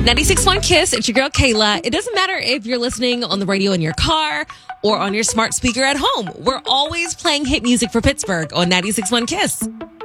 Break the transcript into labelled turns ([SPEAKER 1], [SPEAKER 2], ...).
[SPEAKER 1] 96.1 Kiss, it's your girl Kayla. It doesn't matter if you're listening on the radio in your car or on your smart speaker at home. We're always playing hit music for Pittsburgh on 96.1 Kiss.